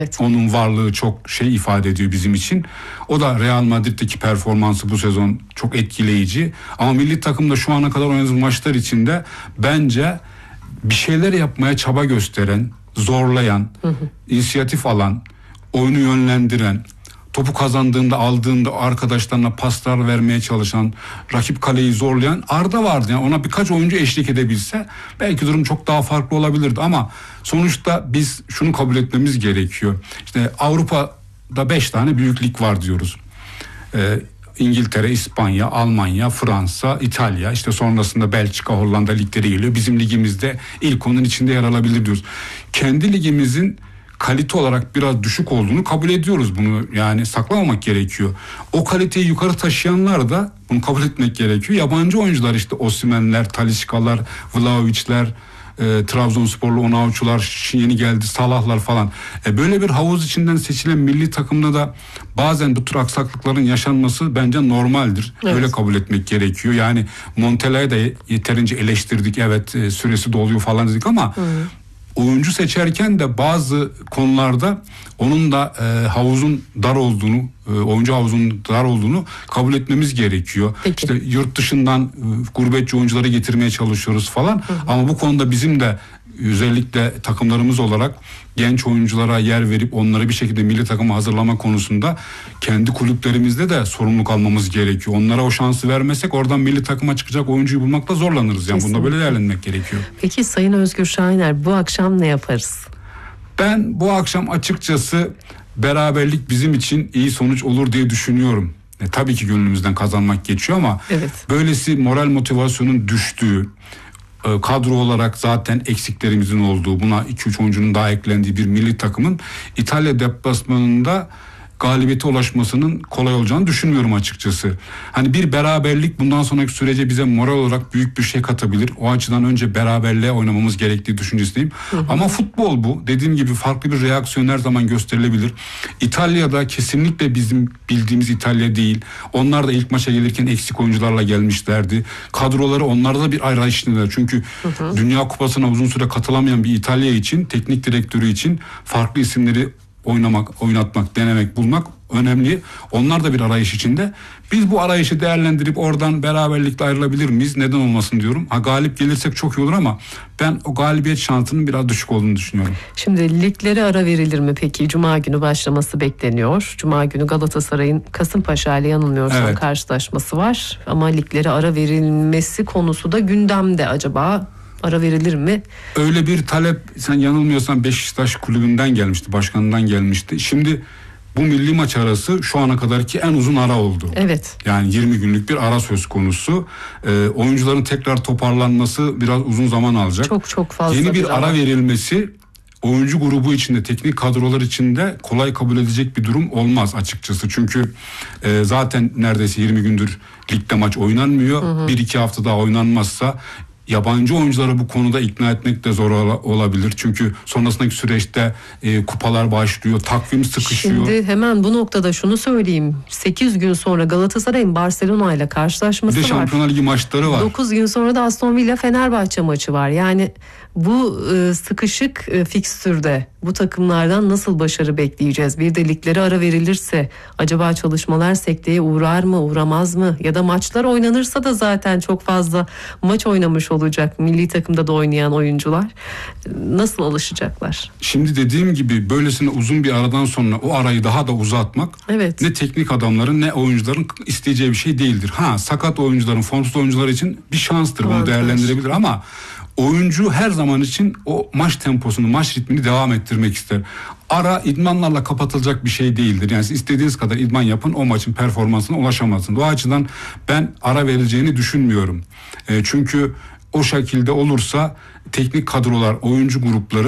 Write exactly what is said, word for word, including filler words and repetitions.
Evet. Onun varlığı çok şey ifade ediyor bizim için. O da Real Madrid'deki performansı bu sezon çok etkileyici. Ama milli takımda şu ana kadar oynadığı maçlar içinde bence bir şeyler yapmaya çaba gösteren, zorlayan, hı hı. inisiyatif alan, oyunu yönlendiren, topu kazandığında aldığında arkadaşlarına paslar vermeye çalışan, rakip kaleyi zorlayan Arda vardı. Yani ona birkaç oyuncu eşlik edebilse belki durum çok daha farklı olabilirdi ama sonuçta biz şunu kabul etmemiz gerekiyor. İşte Avrupa'da beş tane büyük lig var diyoruz. Ee, İngiltere, İspanya, Almanya, Fransa, İtalya, işte sonrasında Belçika, Hollanda ligleri geliyor. Bizim ligimizde ilk onun içinde yer alabilir diyoruz. Kendi ligimizin kalite olarak biraz düşük olduğunu kabul ediyoruz, bunu yani saklamamak gerekiyor. O kaliteyi yukarı taşıyanlar da bunu kabul etmek gerekiyor. Yabancı oyuncular işte Osimhen'ler, Talisca'lar, Vlahovic'ler, e, Trabzonsporlu Onaçu'lar, yeni geldi Salah'lar falan. E, böyle bir havuz içinden seçilen milli takımda da bazen bu tür aksaklıkların yaşanması bence normaldir. Evet. Öyle kabul etmek gerekiyor. Yani Montella'yı da yeterince eleştirdik. Evet, e, süresi doluyor falan dedik ama hı. oyuncu seçerken de bazı konularda onun da e, havuzun dar olduğunu, e, oyuncu havuzunun dar olduğunu kabul etmemiz gerekiyor. Peki. İşte yurt dışından e, gurbetçi oyuncuları getirmeye çalışıyoruz falan. Hı hı. Ama bu konuda bizim de özellikle takımlarımız olarak genç oyunculara yer verip onları bir şekilde milli takıma hazırlama konusunda kendi kulüplerimizde de sorumluluk almamız gerekiyor. Onlara o şansı vermesek oradan milli takıma çıkacak oyuncuyu bulmakta zorlanırız. Yani bunda böyle değerlendirmek gerekiyor. Peki Sayın Özgür Şahiner, bu akşam ne yaparız? Ben bu akşam açıkçası beraberlik bizim için iyi sonuç olur diye düşünüyorum. E, tabii ki gönlümüzden kazanmak geçiyor ama evet. böylesi moral motivasyonun düştüğü, kadro olarak zaten eksiklerimizin olduğu, buna iki üç oyuncunun daha eklendiği bir milli takımın İtalya deplasmanında galibiyete ulaşmasının kolay olacağını düşünmüyorum açıkçası. Hani bir beraberlik bundan sonraki sürece bize moral olarak büyük bir şey katabilir. O açıdan önce beraberliğe oynamamız gerektiği düşüncesindeyim. Hı hı. Ama futbol bu. Dediğim gibi farklı bir reaksiyon her zaman gösterilebilir. İtalya'da kesinlikle bizim bildiğimiz İtalya değil. Onlar da ilk maça gelirken eksik oyuncularla gelmişlerdi. Kadroları onlarda da bir arayış içindeler. Çünkü hı hı. Dünya Kupası'na uzun süre katılamayan bir İtalya için, teknik direktörü için farklı isimleri oynamak, oynatmak, denemek, bulmak önemli. Onlar da bir arayış içinde. Biz bu arayışı değerlendirip oradan beraberlikle ayrılabilir miyiz? Neden olmasın diyorum. Ha, galip gelirsek çok iyi olur ama ben o galibiyet şansının biraz düşük olduğunu düşünüyorum. Şimdi liglere ara verilir mi peki? Cuma günü başlaması bekleniyor. Cuma günü Galatasaray'ın Kasımpaşa ile yanılmıyorsam evet. karşılaşması var. Ama liglere ara verilmesi konusu da gündemde acaba. Ara verilir mi? Öyle bir talep, sen yanılmıyorsan Beşiktaş kulübünden gelmişti, başkanından gelmişti. Şimdi bu milli maç arası şu ana kadarki en uzun ara oldu. Evet. Yani yirmi günlük bir ara söz konusu. Ee, oyuncuların tekrar toparlanması biraz uzun zaman alacak. Çok çok fazla. Yeni bir, bir ara verilmesi oyuncu grubu içinde, teknik kadrolar içinde kolay kabul edilecek bir durum olmaz açıkçası. Çünkü e, zaten neredeyse yirmi gündür ligde maç oynanmıyor. Hı hı. Bir iki hafta daha oynanmazsa yabancı oyuncuları bu konuda ikna etmek de zor olabilir. Çünkü sonrasındaki süreçte e, kupalar başlıyor, takvim sıkışıyor. Şimdi hemen bu noktada şunu söyleyeyim. sekiz gün sonra Galatasaray'ın Barcelona ile karşılaşması var. Bir de Şampiyonlar Ligi maçları var. dokuz gün sonra da Aston Villa Fenerbahçe maçı var. Yani bu e, sıkışık e, fikstürde bu takımlardan nasıl başarı bekleyeceğiz? Bir de liglere ara verilirse acaba çalışmalar sekteye uğrar mı, uğramaz mı? Ya da maçlar oynanırsa da zaten çok fazla maç oynamış olacak milli takımda da oynayan oyuncular. Nasıl alışacaklar? Şimdi dediğim gibi böylesine uzun bir aradan sonra o arayı daha da uzatmak evet. ne teknik adamların ne oyuncuların isteyeceği bir şey değildir. Ha, sakat oyuncuların, formsuz oyuncular için bir şanstır, bunu değerlendirebilir ama oyuncu her zaman için o maç temposunu, maç ritmini devam ettirmek ister. Ara idmanlarla kapatılacak bir şey değildir. Yani siz istediğiniz kadar idman yapın, o maçın performansına ulaşamazsınız. O açıdan ben ara verileceğini düşünmüyorum. E, çünkü o şekilde olursa teknik kadrolar, oyuncu grupları